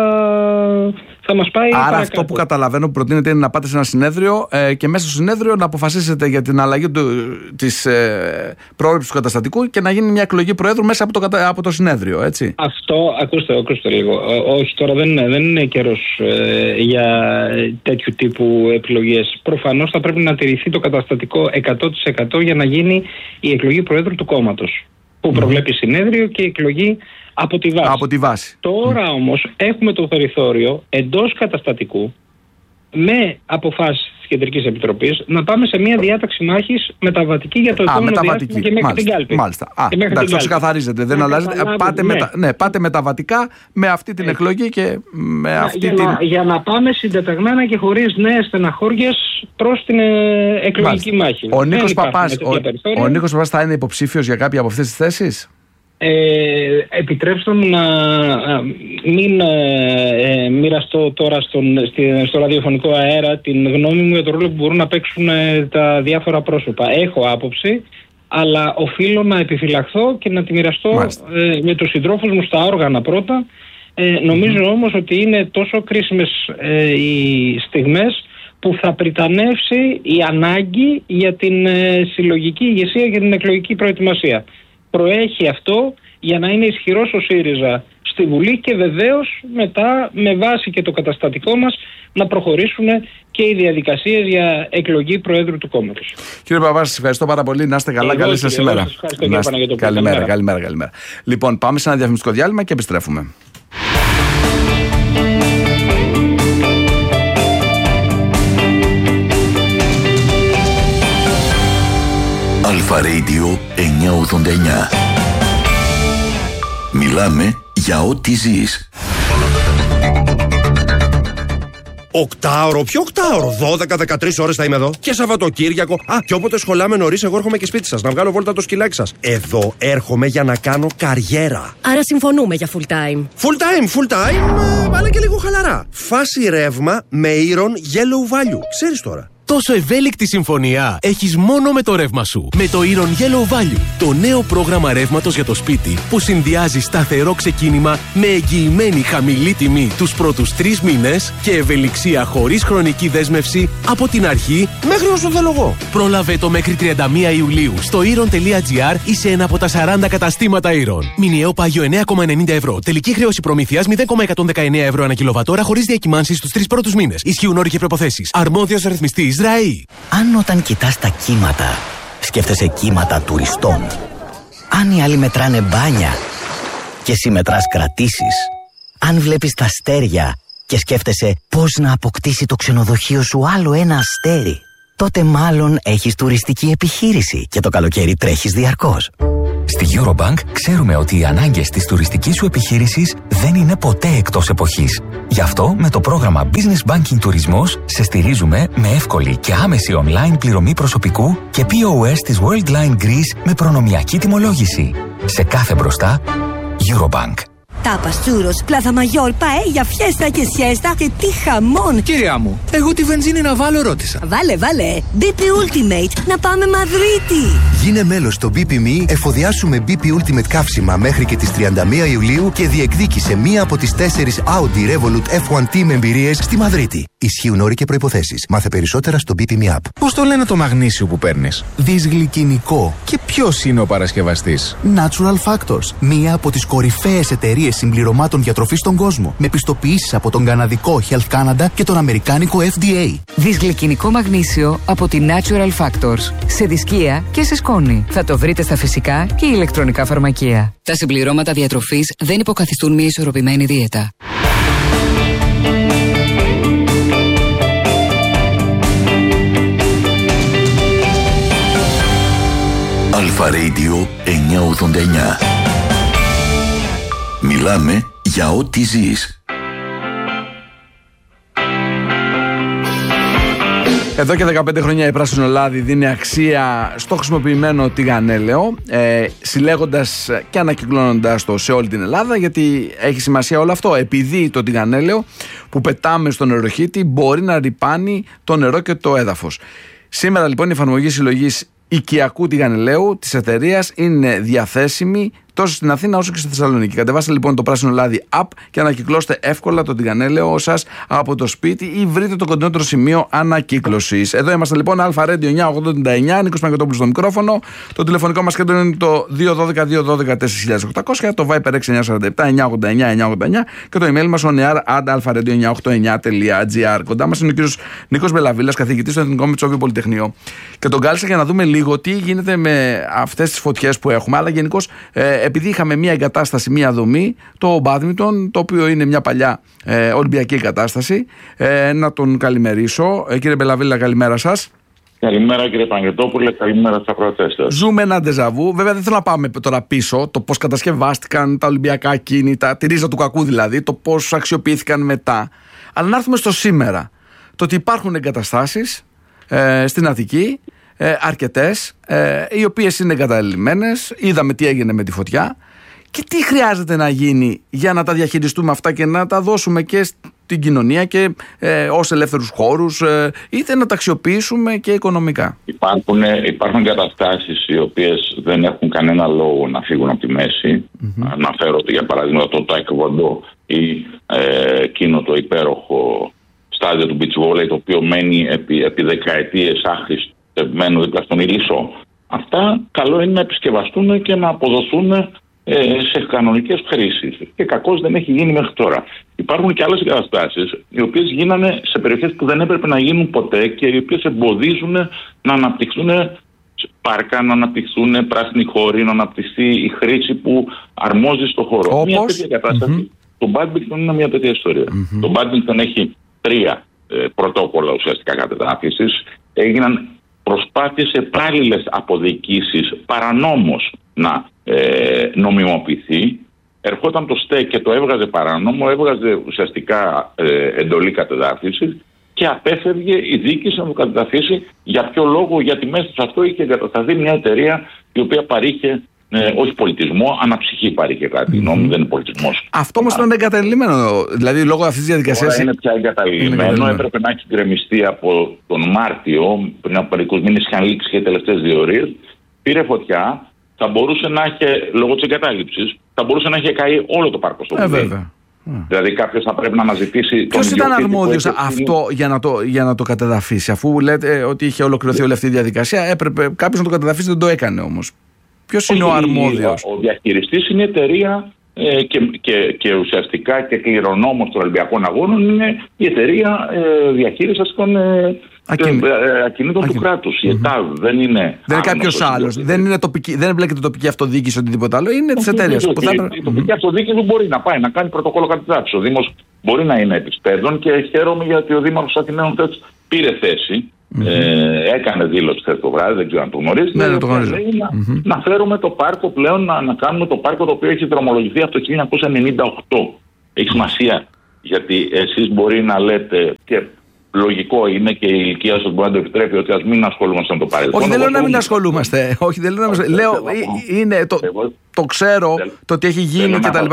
θα μας πάει. Άρα παρακάτω. Αυτό που καταλαβαίνω που προτείνεται είναι να πάτε σε ένα συνέδριο ε, και μέσα στο συνέδριο να αποφασίσετε για την αλλαγή του, της ε, πρόληψης του καταστατικού και να γίνει μια εκλογή Προέδρου μέσα από το, από το συνέδριο, έτσι? Αυτό, ακούστε, ακούστε λίγο. Όχι, τώρα δεν είναι, δεν είναι καιρός ε, για τέτοιου τύπου επιλογές. Προφανώς θα πρέπει να τηρηθεί το καταστατικό εκατό τοις εκατό για να γίνει η εκλογή Προέδρου του κόμματος, που προβλέπει mm. συνέδριο και εκλογή από τη βάση. Από τη βάση. Τώρα mm. όμως έχουμε το περιθώριο εντός καταστατικού, με αποφάσεις της Κεντρικής Επιτροπής, να πάμε σε μια διάταξη μάχης μεταβατική για το επόμενο διάστημα και μέχρι την κάλπη. Μάλιστα. Α, εντάξει, το ξεκαθαρίζετε. Δεν αλλάζετε. Πάτε, ναι. Μετα, ναι, πάτε μεταβατικά με αυτή την εκλογή και με αυτή για την... Να, για να πάμε συντεταγμένα και χωρίς νέες στεναχώριες προς την ε, εκλογική Μάλιστα. μάχη. Ο Νίκος Παπάς, ο, ο Νίκος Παπάς θα είναι υποψήφιος για κάποια από αυτές τις θέσεις? Ε, επιτρέψτε μου να μην ε, μοιραστώ τώρα στον, στη, στο ραδιοφωνικό αέρα την γνώμη μου για το ρόλο που μπορούν να παίξουν ε, τα διάφορα πρόσωπα. Έχω άποψη, αλλά οφείλω να επιφυλαχθώ και να τη μοιραστώ ε, με τους συντρόφους μου στα όργανα πρώτα. Ε, νομίζω mm. όμως ότι είναι τόσο κρίσιμες ε, οι στιγμές που θα πριτανεύσει η ανάγκη για την ε, συλλογική ηγεσία και την εκλογική προετοιμασία. Προέχει αυτό για να είναι ισχυρός ο ΣΥΡΙΖΑ στη Βουλή και βεβαίως μετά με βάση και το καταστατικό μας να προχωρήσουν και οι διαδικασίες για εκλογή Προέδρου του κόμματος. Κύριε Παπά, σας ευχαριστώ πάρα πολύ. Να είστε καλά. Εγώ, καλή σας ημέρα. Καλημέρα, καλημέρα, καλημέρα, καλημέρα. Λοιπόν, πάμε σε ένα διαφημιστικό διάλειμμα και επιστρέφουμε. Αλφα Radio εννιακόσια ογδόντα εννιά. Μιλάμε για ό,τι ζεις. Οκτάωρο, ποιο οκτάωρο, δώδεκα με δεκατρείς ώρες θα είμαι εδώ. Και Σαββατοκύριακο. Α, και όποτε σχολάμε νωρίς, εγώ έρχομαι και σπίτι σας να βγάλω βόλτα το σκυλάκι σας. Εδώ έρχομαι για να κάνω καριέρα. Άρα συμφωνούμε για full time. Full time, full time, αλλά και λίγο χαλαρά. Φάση ρεύμα με ήρων yellow value. Ξέρεις τώρα. Τόσο ευέλικτη συμφωνία έχεις μόνο με το ρεύμα σου. Με το Iron Yellow Value, το νέο πρόγραμμα ρεύματος για το σπίτι που συνδυάζει σταθερό ξεκίνημα με εγγυημένη χαμηλή τιμή τους πρώτους τρεις μήνες και ευελιξία χωρίς χρονική δέσμευση από την αρχή μέχρι όσο θέλω εγώ. Πρόλαβε το μέχρι τριάντα μία Ιουλίου στο iron.gr ή σε ένα από τα σαράντα καταστήματα Iron. Μηνιαίο πάγιο εννέα κόμμα ενενήντα ευρώ. Τελική χρέωση προμήθειας μηδέν κόμμα εκατόν δεκαεννέα ευρώ ανά κιλοβατόρα χωρίς διακυμάνσεις στους τρεις πρώτους μήνες. Ισχύουν όροι και προϋποθέσεις. Αρμόδιος ρυθμιστής ΡΑΗ. Αν όταν κοιτάς τα κύματα, σκέφτεσαι κύματα τουριστών. Αν οι άλλοι μετράνε μπάνια και εσύ μετράς κρατήσεις. Αν βλέπεις τα αστέρια και σκέφτεσαι πώς να αποκτήσει το ξενοδοχείο σου άλλο ένα αστέρι, τότε μάλλον έχεις τουριστική επιχείρηση και το καλοκαίρι τρέχεις διαρκώς. Στη Eurobank ξέρουμε ότι οι ανάγκες της τουριστικής σου επιχείρησης δεν είναι ποτέ εκτός εποχής. Γι' αυτό με το πρόγραμμα Business Banking Τουρισμός σε στηρίζουμε με εύκολη και άμεση online πληρωμή προσωπικού και πι ο ες της Worldline Greece με προνομιακή τιμολόγηση. Σε κάθε μπροστά, Eurobank. Τάπας, τσούρος, πλάθα μαγιόρ, παέλια, φιέστα και σιέστα και τι χαμόν! Κυρία μου, εγώ τη βενζίνη να βάλω ρώτησα. Βάλε, βάλε! μπι πι Ultimate, να πάμε Μαδρίτη! Γίνε μέλος στο μπι πι εμ ι, εφοδιάσου με μπι πι Ultimate καύσιμα μέχρι και τις τριάντα μία Ιουλίου και διεκδίκησε μία από τις τέσσερις Audi Revolut εφ ουάν Team εμπειρίες στη Μαδρίτη. Ισχύουν όροι και προϋποθέσεις. Μάθε περισσότερα στο μπι πι εμ ι App. Πώς το λένε το μαγνήσιο που παίρνεις? Δυσγλυκινικό. Και ποιος είναι ο παρασκευαστής? Natural Factors, μία από τις κορυφαίες εταιρείες συμπληρωμάτων διατροφής στον κόσμο, με πιστοποιήσεις από τον καναδικό Health Canada και τον αμερικάνικο εφ ντι έι. Δυσγλυκινικό μαγνήσιο από τη Natural Factors. Σε δισκία και σε σκόνη. Θα το βρείτε στα φυσικά και ηλεκτρονικά φαρμακεία. Τα συμπληρώματα διατροφής δεν υποκαθιστούν μια ισορροπημένη δίαιτα. Αλφα Radio εννιακόσια ογδόντα εννιά. Μιλάμε για ό,τι ζεις. Εδώ και δεκαπέντε χρόνια η Πράσινο Λάδι δίνει αξία στο χρησιμοποιημένο τηγανέλαιο, ε, συλλέγοντας και ανακυκλώνοντας το σε όλη την Ελλάδα, γιατί έχει σημασία όλο αυτό. Επειδή το τηγανέλαιο που πετάμε στον νεροχύτη μπορεί να ρυπάνει το νερό και το έδαφος. Σήμερα λοιπόν η εφαρμογή συλλογής οικιακού τηγανελαίου της εταιρείας είναι διαθέσιμη τόσο στην Αθήνα όσο και στη Θεσσαλονίκη. Κατεβάστε λοιπόν το Πράσινο Λάδι app και ανακυκλώστε εύκολα το τηγανέλαιο σας από το σπίτι ή βρείτε το κοντινότερο σημείο ανακύκλωσης. Εδώ είμαστε λοιπόν, Αλφα Radio εννιακόσια ογδόντα εννιά, Νίκος Παγκοτόπουλος στο μικρόφωνο. Το τηλεφωνικό μας κέντρο είναι το δύο ένα δύο δύο ένα δύο τέσσερα οκτακόσια, το Viper έξι εννιά τέσσερα επτά εννιακόσια ογδόντα εννιά εννιακόσια ογδόντα εννιά και το email μας oneair at alpha radio εννιακόσια ογδόντα εννιά τελεία gr. Κοντά μας είναι ο κύριος Νίκος Μπελαβίλας, καθηγητής στο Εθνικό Μετσόβιο Πολυτεχνείο. Και τον κάλεσα για να δούμε λίγο τι γίνεται με αυτές τις φωτιές που έχουμε. Αλλά γενικώς, ε, επειδή είχαμε μια εγκατάσταση, μια δομή, το μπάντμιντον, το οποίο είναι μια παλιά ε, Ολυμπιακή εγκατάσταση, ε, να τον καλημερίσω. Ε, κύριε Μπελαβίλα, καλημέρα σας. Καλημέρα κύριε Παγκοτόπουλε, καλημέρα στα ακροατές σας. Ζούμε ένα ντεζαβού. Βέβαια δεν θέλω να πάμε τώρα πίσω, το πώς κατασκευάστηκαν τα Ολυμπιακά κίνητα, τη ρίζα του κακού δηλαδή, το πώς αξιοποιήθηκαν μετά. Αλλά να έρθουμε στο σήμερα. Το ότι υπάρχουν εγκαταστάσεις ε, στην Αττική, ε, αρκετές, ε, οι οποίες είναι εγκαταλειμμένες. Είδαμε τι έγινε με τη φωτιά. Και τι χρειάζεται να γίνει για να τα διαχειριστούμε αυτά και να τα δώσουμε και στην κοινωνία και ε, ως ελεύθερους χώρους, ε, είτε να τα αξιοποιήσουμε και οικονομικά. Υπάρχουν, υπάρχουν καταστάσεις οι οποίες δεν έχουν κανένα λόγο να φύγουν από τη μέση. Mm-hmm. Αναφέρω ότι για παράδειγμα το Taekwondo ή ε, εκείνο το υπέροχο στάδιο του beach volley, το οποίο μένει επί, επί δεκαετίες άχρηστευμένο δίπλα στον Ηλισσό. Αυτά καλό είναι να επισκευαστούν και να αποδοθούν σε κανονικές χρήσεις. Και κακώς δεν έχει γίνει μέχρι τώρα. Υπάρχουν και άλλες εγκαταστάσεις οι οποίες γίνανε σε περιοχές που δεν έπρεπε να γίνουν ποτέ και οι οποίες εμποδίζουν να αναπτυχθούν πάρκα, να αναπτυχθούν πράσινοι χώροι, να αναπτυχθεί η χρήση που αρμόζει στο χώρο. Όπως? Μια τέτοια κατάσταση. Mm-hmm. Το badminton είναι μια τέτοια ιστορία. Mm-hmm. Το badminton έχει τρία ε, πρωτόκολλα ουσιαστικά κατεδάφισης. Έγιναν προσπάθειες σε παράλληλες αποδικήσεις παρανόμως να ε, νομιμοποιηθεί. Ερχόταν το ΣΤΕ και το έβγαζε παράνομο, έβγαζε ουσιαστικά ε, εντολή κατεδάφισης και απέφευγε η διοίκηση να το κατεδαφίσει. Για ποιο λόγο? Γιατί μέσα σε αυτό είχε εγκατασταθεί μια εταιρεία η οποία παρήχε Ε, όχι πολιτισμό, αναψυχή πάρει και κάτι. Mm-hmm. Νόμου δεν είναι πολιτισμός. Αυτό όμως ήταν εγκαταλειμμένο. Δηλαδή λόγω αυτής της διαδικασίας. Είναι πια εγκαταλειμμένο. Έπρεπε να έχει γκρεμιστεί από τον Μάρτιο, πριν από μερικούς μήνες είχαν λήξει και οι τελευταίες διορίες. Πήρε φωτιά. Θα μπορούσε να έχει, λόγω της εγκατάλειψης, θα μπορούσε να έχει καεί όλο το πάρκο στο Βουλή. Ε, Δηλαδή κάποιος θα πρέπει να αναζητήσει. Ποιος ήταν αρμόδιος αυτό για να, το, για να το κατεδαφίσει, αφού λέτε ότι είχε ολοκληρωθεί όλη αυτή η διαδικασία, έπρεπε κάποιος να το κατεδαφίσει, δεν το έκανε όμως. Ποιος είναι ο αρμόδιος? Ο διαχειριστής είναι η εταιρεία ε, και, και, και ουσιαστικά και κληρονόμος των Ολυμπιακών Αγώνων είναι η εταιρεία ε, διαχείρισης των ε, ακινήτων Ακινή. του κράτους. Η ΕΤΑΒ δεν είναι. Δεν είναι κάποιος άλλος. Δεν, είναι τοπική, δεν εμπλέκεται τοπική αυτοδιοίκηση οτιδήποτε άλλο. Είναι της εταιρείας. Η, η τοπική αυτοδιοίκηση μπορεί να πάει να κάνει πρωτοκόλλο κατεδάφισης. Ο Δήμος μπορεί να είναι επιστέδων και χαίρομαι γιατί ο Δήμαρχος Αθηναίων πήρε θέση. Mm-hmm. Ε, έκανε δήλωση χθες το βράδυ, δεν ξέρω αν το γνωρίζετε. Ναι, το γνωρίζω. Να, mm-hmm. να φέρουμε το πάρκο πλέον, να, να κάνουμε το πάρκο το οποίο έχει δρομολογηθεί από το χίλια εννιακόσια ενενήντα οκτώ. Έχει σημασία γιατί εσείς μπορεί να λέτε και λογικό είναι και η ηλικία σας μπορεί να το επιτρέπει ότι ας μην ασχολούμαστε με το παρελθόν. Όχι, δεν λέω να μην ασχολούμαστε. Όχι, δεν λέω να μην Λέω, είναι το, το ξέρω, το ότι έχει γίνει κτλ.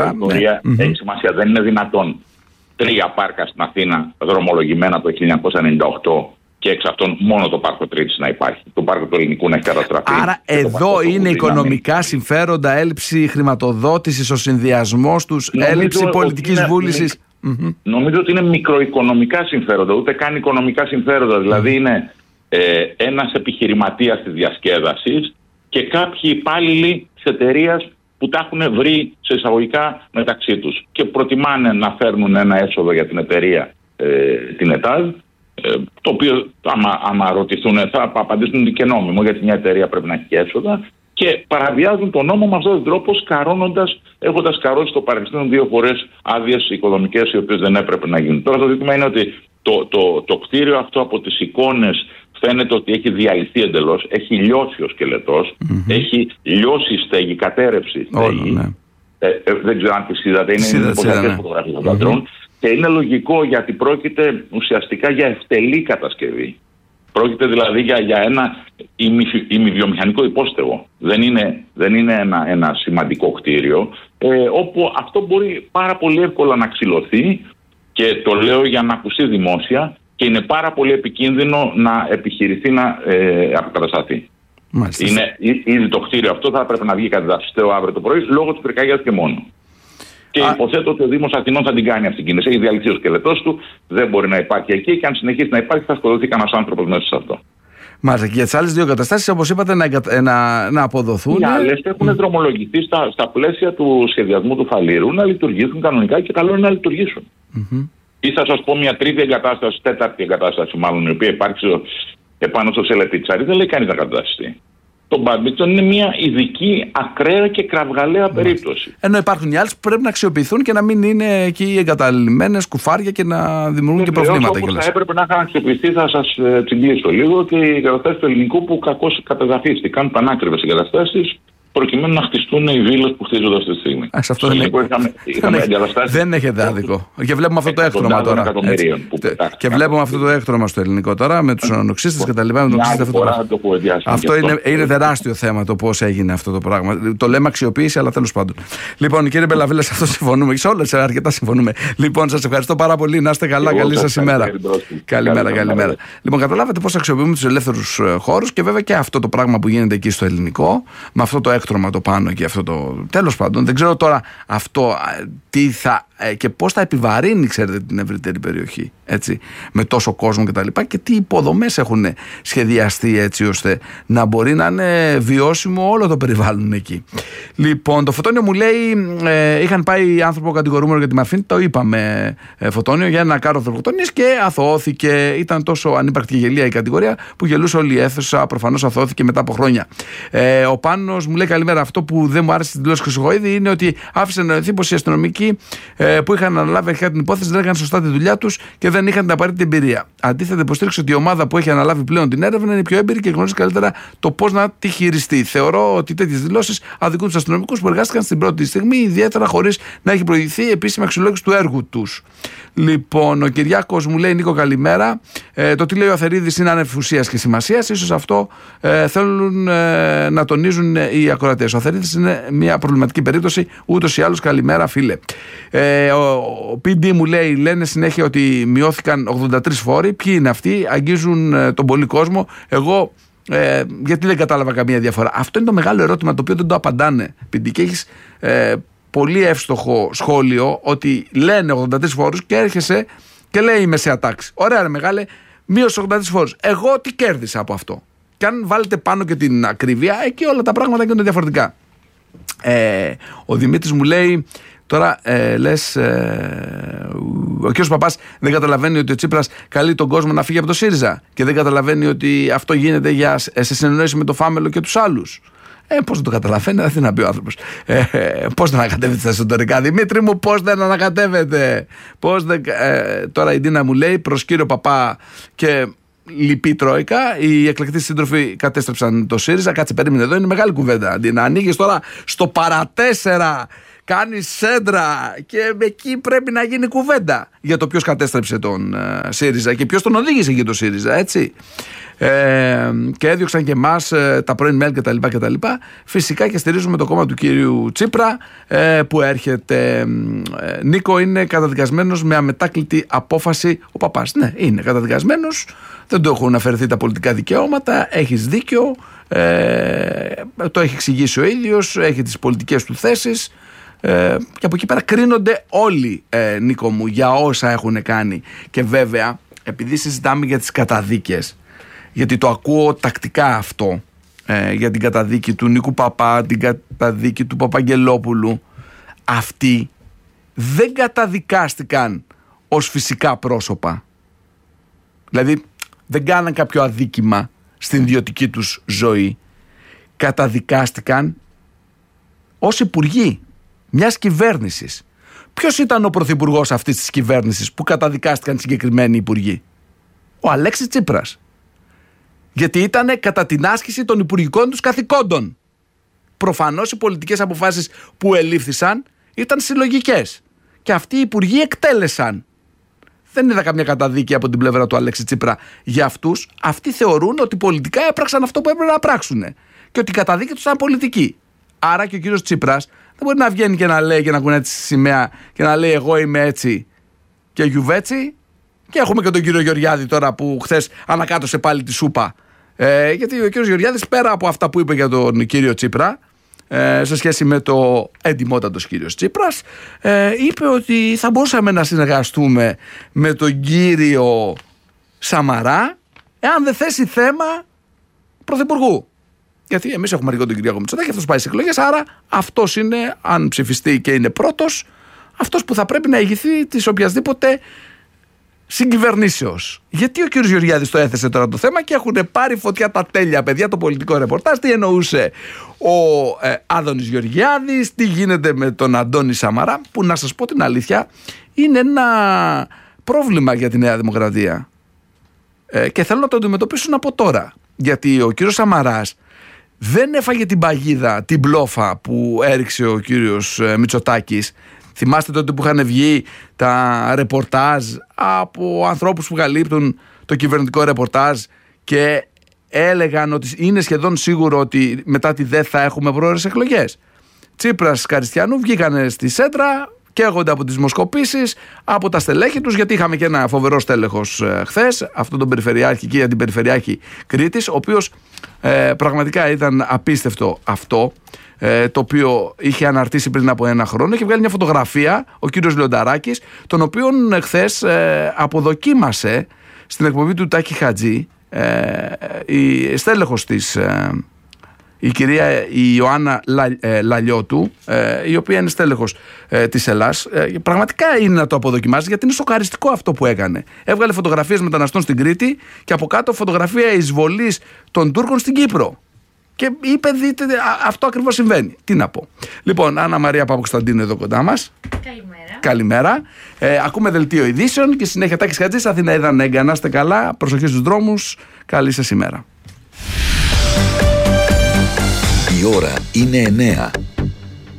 Έχει σημασία, δεν είναι δυνατόν τρία πάρκα στην Αθήνα δρομολογημένα το χίλια εννιακόσια ενενήντα οκτώ και εξ αυτών μόνο το πάρκο Τρίτης να υπάρχει. Το πάρκο του Ελληνικού να έχει καταστραφεί. Άρα εδώ είναι οικονομικά συμφέροντα, έλλειψη χρηματοδότησης, ο συνδυασμός τους, έλλειψη πολιτικής βούλησης. Mm-hmm. Νομίζω ότι είναι μικροοικονομικά συμφέροντα, ούτε καν οικονομικά συμφέροντα. Mm-hmm. Δηλαδή είναι ε, ένας επιχειρηματίας της διασκέδασης και κάποιοι υπάλληλοι της εταιρείας που τα έχουν βρει σε εισαγωγικά μεταξύ τους και προτιμάνε να φέρνουν ένα έσοδο για την εταιρεία, ε, την ΕΤΑΔ, ε, το οποίο άμα, άμα ρωτηθούν θα απαντήσουν και νόμιμο, γιατί μια εταιρεία πρέπει να έχει και έσοδα, και παραβιάζουν τον νόμο με αυτόν τον τρόπο, σκαρώνοντας, έχοντας σκαρώσει στο παρελθόν δύο φορές άδειες οικοδομικές οι οποίες δεν έπρεπε να γίνουν. Τώρα το ζήτημα είναι ότι το, το, το κτίριο αυτό από τις εικόνες φαίνεται ότι έχει διαλυθεί εντελώς, έχει λιώσει ο σκελετός, mm-hmm. έχει λιώσει η στέγη, κατέρευση η στέγη. Ναι. Ε, ε, δεν ξέρω αν τις είδατε, είναι πολλές φωτογραφίες των πατρών. Και είναι λογικό γιατί πρόκειται ουσιαστικά για ευτελή κατασκευή. Πρόκειται δηλαδή για, για ένα ημιβιομηχανικό υπόστεγο. Δεν είναι, δεν είναι ένα, ένα σημαντικό κτίριο, ε, όπου αυτό μπορεί πάρα πολύ εύκολα να ξυλωθεί, και το λέω για να ακουστεί δημόσια, και είναι πάρα πολύ επικίνδυνο να επιχειρηθεί να ε, αποκατασταθεί. Είναι, ήδη το κτίριο αυτό θα έπρεπε να βγει κατεδαφιστέο αύριο το πρωί λόγω της πυρκαγιάς και μόνο. Και Α. υποθέτω ότι ο Δήμος Αθηνών θα την κάνει αυτή την κίνηση. Έχει διαλυθεί ο σκελετός του, δεν μπορεί να υπάρχει εκεί, και αν συνεχίσει να υπάρχει θα σκοτωθεί κανένας άνθρωπος μέσα σε αυτό. Μάλιστα. Και για τις άλλες δύο καταστάσεις, όπως είπατε, να, να, να αποδοθούν. Οι άλλες έχουν mm. δρομολογηθεί στα, στα πλαίσια του σχεδιασμού του Φαλήρου να λειτουργήσουν κανονικά, και καλό είναι να λειτουργήσουν. Mm-hmm. Ή θα σας πω μια τρίτη εγκατάσταση, τέταρτη εγκατάσταση μάλλον, η οποία υπάρχει επάνω στο Σελετιτσάρι, δεν λέει κανείς να κατασταθεί. Το μπάντμιντον είναι μια ειδική, ακραία και κραυγαλαία περίπτωση. Ενώ υπάρχουν οι άλλες που πρέπει να αξιοποιηθούν και να μην είναι εκεί εγκαταλειμμένες κουφάρια και να δημιουργούν και προβλήματα. Όπως θα έπρεπε να είχαν αξιοποιηθεί, θα σας τσιγκλίσω λίγο, και οι εγκαταστάσεις του Ελληνικού που κακώς κατεδαφίστηκαν, πανάκριβες εγκαταστάσεις, προκειμένου να χτιστούν οι βίλες που χτίζονται αυτή τη στιγμή. Α, αυτό δεν, είχαμε, είχαμε δεν έχετε άδικο. Και βλέπουμε αυτό το έκτρωμα τώρα. Και βλέπουμε αυτό το έκτρωμα στο ελληνικό τώρα με τους ουρανοξύστες και τα λοιπά. Αυτό είναι, είναι τεράστιο θέμα το πώς έγινε αυτό το πράγμα. Το λέμε αξιοποίηση, αλλά τέλος πάντων. Λοιπόν, κύριε Μπελαβίλα, σε αυτό συμφωνούμε. Σε όλες αρκετά συμφωνούμε. Λοιπόν, σας ευχαριστώ πάρα πολύ. Να είστε καλά. Καλή σας ημέρα. Καλημέρα, καλημέρα. Λοιπόν, καταλάβατε πώς αξιοποιούμε τους ελεύθερους χώρους, και βέβαια και αυτό το πράγμα που γίνεται εκεί στο ελληνικό, με αυτό το έκτρωμα το πάνω και αυτό το. Τέλος πάντων, δεν ξέρω τώρα αυτό τι θα και πώς θα επιβαρύνει, ξέρετε, την ευρύτερη περιοχή, έτσι, με τόσο κόσμο κτλ. Και, και τι υποδομές έχουν σχεδιαστεί έτσι ώστε να μπορεί να είναι βιώσιμο όλο το περιβάλλον εκεί. Λοιπόν, το Φωτόνιο μου λέει, ε, είχαν πάει άνθρωπο κατηγορούμενο για τη Μαρφίνη, το είπαμε, ε, Φωτόνιο, για ένα κάροδο φωτονίας, και αθωώθηκε. Ήταν τόσο ανύπαρκτη γελία η κατηγορία που γελούσε όλη η αίθουσα. Προφανώς αθωώθηκε μετά από χρόνια. Ε, ο Πάνος μου λέει, καλημέρα. Αυτό που δεν μου άρεσε στην τηλεόραση Χρυσοχοΐδη είναι ότι άφησε να νοηθεί πως οι αστυνομικοί ε, που είχαν αναλάβει αρχικά την υπόθεση δεν έκαναν σωστά τη δουλειά τους και δεν είχαν την απαραίτητη εμπειρία. Αντίθετα, υποστήριξε ότι η ομάδα που έχει αναλάβει πλέον την έρευνα είναι πιο έμπειρη και γνωρίζει καλύτερα το πώς να τη χειριστεί. Θεωρώ ότι τέτοιες δηλώσεις αδικούν τους αστυνομικούς που εργάστηκαν στην πρώτη στιγμή, ιδιαίτερα χωρίς να έχει προηγηθεί επίσημη αξιολόγηση του έργου τους. Λοιπόν, ο Κυριάκος μου λέει, Νίκο, καλημέρα. Ε, το τι λέει ο Αθερίδης είναι ανεφ ουσίας και σημασίας. Ίσως αυτό ε, θέλουν ε, να τονίζουν οι ακροατές. Ο Αθερίδης είναι μια προβληματική περίπτωση, ούτως ή άλλως. Καλημέρα, φίλε. Ε, ο, ο πι ντι μου λέει: λένε συνέχεια ότι μειώθηκαν ογδόντα τρεις φόροι. Ποιοι είναι αυτοί, αγγίζουν ε, τον πολύ κόσμο. Εγώ. Ε, γιατί δεν κατάλαβα καμία διαφορά. Αυτό είναι το μεγάλο ερώτημα το οποίο δεν το απαντάνε. Πίντι, και έχεις ε, πολύ εύστοχο σχόλιο ότι λένε ογδόντα τρεις φόρους και έρχεσαι και λέει η μεσαία τάξη. Ωραία, ρε μεγάλε, μείωσε ογδόντα τρεις φόρους. Εγώ τι κέρδισα από αυτό? Και αν βάλετε πάνω και την ακρίβεια, εκεί όλα τα πράγματα γίνονται διαφορετικά. Ε, ο Δημήτρης μου λέει. Τώρα ε, λες, ε, ο κ. Παπάς δεν καταλαβαίνει ότι ο Τσίπρας καλεί τον κόσμο να φύγει από το ΣΥΡΙΖΑ και δεν καταλαβαίνει ότι αυτό γίνεται για, σε συνεννόηση με το Φάμελο και τους άλλους. Ε, πώς δεν το καταλαβαίνει, δεν να πει ο άνθρωπος. Ε, ε, πώς δεν ανακατεύεται στα εσωτερικά, Δημήτρη μου, πώς δεν ανακατεύεται. Πώς δεν, ε, τώρα η Ντίνα μου λέει προς κύριο Παπά και λυπή Τρόικα, οι εκλεκτοί σύντροφοι κατέστρεψαν το ΣΥΡΙΖΑ. Κάτσε, περίμενε, εδώ είναι μεγάλη κουβέντα. Ντίνα, ανοίγεις τώρα στο παρατέσσερα. Κάνει σέντρα και εκεί πρέπει να γίνει κουβέντα για το ποιος κατέστρεψε τον ε, ΣΥΡΙΖΑ και ποιος τον οδήγησε για το ΣΥΡΙΖΑ, έτσι. Ε, και έδιωξαν και εμάς ε, τα πρώην μέλη κτλ, κτλ. Φυσικά και στηρίζουμε το κόμμα του κύριου Τσίπρα ε, που έρχεται. Ε, Νίκο, είναι καταδικασμένος με αμετάκλητη απόφαση ο Παπάς. Ναι, είναι καταδικασμένος. Δεν του έχουν αφαιρεθεί τα πολιτικά δικαιώματα. Έχεις δίκιο. Ε, το έχει εξηγήσει ο ίδιος. Έχει τις πολιτικές του θέσεις. Ε, και από εκεί πέρα κρίνονται όλοι, ε, Νίκο μου, για όσα έχουν κάνει. Και βέβαια, επειδή συζητάμε για τις καταδίκες, γιατί το ακούω τακτικά αυτό, ε, για την καταδίκη του Νίκου Παπά, την καταδίκη του Παπαγγελόπουλου, αυτοί δεν καταδικάστηκαν ως φυσικά πρόσωπα. Δηλαδή δεν κάναν κάποιο αδίκημα στην ιδιωτική τους ζωή. Καταδικάστηκαν ως υπουργοί μιας κυβέρνησης. Ποιος ήταν ο πρωθυπουργός αυτής της κυβέρνησης που καταδικάστηκαν συγκεκριμένοι υπουργοί? Ο Αλέξης Τσίπρας. Γιατί ήταν κατά την άσκηση των υπουργικών τους καθηκόντων. Προφανώς οι πολιτικές αποφάσεις που ελήφθησαν ήταν συλλογικές και αυτοί οι υπουργοί εκτέλεσαν. Δεν είδα καμία καταδίκη από την πλευρά του Αλέξη Τσίπρα για αυτούς. Αυτοί θεωρούν ότι πολιτικά έπραξαν αυτό που έπρεπε να πράξουν και ότι η καταδίκη τους ήταν πολιτική. Άρα και ο κύριος Τσίπρας δεν μπορεί να βγαίνει και να λέει και να κουνάει τη σημαία και να λέει εγώ είμαι έτσι και γιουβέτσι. Και έχουμε και τον κύριο Γεωργιάδη τώρα που χθες ανακάτωσε πάλι τη σούπα. Ε, γιατί ο κύριος Γεωργιάδης, πέρα από αυτά που είπε για τον κύριο Τσίπρα, ε, σε σχέση με το εντιμότατος κύριος Τσίπρας, ε, είπε ότι θα μπορούσαμε να συνεργαστούμε με τον κύριο Σαμαρά εάν δεν θέσει θέμα πρωθυπουργού. Γιατί εμείς έχουμε αργό τον Κυριάκο Μητσοτάκη, αυτός πάει σε εκλογές, άρα αυτός είναι, αν ψηφιστεί και είναι πρώτος, αυτός που θα πρέπει να ηγηθεί της οποιασδήποτε συγκυβερνήσεως. Γιατί ο κ. Γεωργιάδης το έθεσε τώρα το θέμα και έχουν πάρει φωτιά τα τέλεια, παιδιά, το πολιτικό ρεπορτάζ. Τι εννοούσε ο ε, Άδωνης Γεωργιάδης, τι γίνεται με τον Αντώνη Σαμαρά, που να σας πω την αλήθεια είναι ένα πρόβλημα για τη Νέα Δημοκρατία. Ε, και θέλω να το αντιμετωπίσουν από τώρα. Γιατί ο κύριος Σαμαράς δεν έφαγε την παγίδα, την μπλόφα που έριξε ο κύριος Μητσοτάκης. Θυμάστε τότε που είχαν βγει τα ρεπορτάζ από ανθρώπους που καλύπτουν το κυβερνητικό ρεπορτάζ και έλεγαν ότι είναι σχεδόν σίγουρο ότι μετά τη ΔΕΘ θα έχουμε πρόορες εκλογές. Τσίπρας, Καριστιανού βγήκανε στη Σέντρα, καίγονται από τις δημοσκοπήσεις, από τα στελέχη τους, γιατί είχαμε και ένα φοβερό στέλεχος ε, χθες, αυτόν τον Περιφερειάρχη και την Περιφερειάρχη Κρήτης, ο οποίος ε, πραγματικά ήταν απίστευτο αυτό, ε, το οποίο είχε αναρτήσει πριν από ένα χρόνο και βγάλει μια φωτογραφία ο κύριος Λιονταράκης, τον οποίον ε, χθες ε, αποδοκίμασε στην εκπομπή του Τάκη Χατζή ε, η στέλεχος της ε, η κυρία η Ιωάννα Λα, ε, Λαλιώτου, ε, η οποία είναι στέλεχος ε, της Ελλάς. Ε, πραγματικά είναι να το αποδοκιμάσει, γιατί είναι σοκαριστικό αυτό που έκανε. Έβγαλε φωτογραφίες μεταναστών στην Κρήτη και από κάτω φωτογραφία εισβολής των Τούρκων στην Κύπρο. Και είπε, δείτε, αυτό ακριβώς συμβαίνει. Τι να πω. Λοιπόν, Άννα Μαρία Παπακοσταντίνου εδώ κοντά μας. Καλημέρα. Καλημέρα. Ε, ακούμε δελτίο ειδήσεων και συνέχεια Τάκης Χατζής, Αθηναίδα Νέγκα. Να είστε καλά, προσοχή στους δρόμους. Καλή σας ημέρα. Η ώρα είναι εννέα.